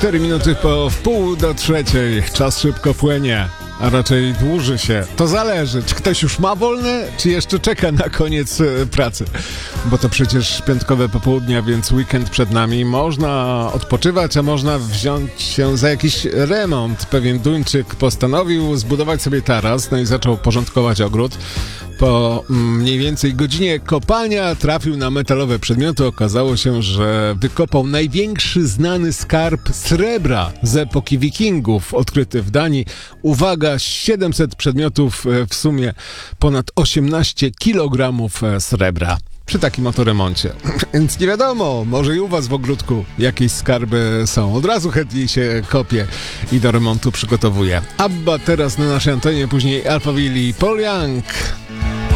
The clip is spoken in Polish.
4 minuty po wpół do trzeciej. Czas szybko płynie, a raczej dłuży się. To zależy, czy ktoś już ma wolne, czy jeszcze czeka na koniec pracy. Bo to przecież piątkowe popołudnia, więc weekend przed nami. Można odpoczywać, a można wziąć się za jakiś remont. Pewien Duńczyk postanowił zbudować sobie taras, no i zaczął porządkować ogród. Po mniej więcej godzinie kopania trafił na metalowe przedmioty. Okazało się, że wykopał największy znany skarb srebra z epoki Wikingów, odkryty w Danii. Uwaga, 700 przedmiotów, w sumie ponad 18 kg srebra. Przy takim oto remoncie. Więc nie wiadomo, może i u was w ogródku jakieś skarby są. Od razu chętnie się kopie i do remontu przygotowuje. Abba teraz na naszej antenie, później Alphaville i Paul Young.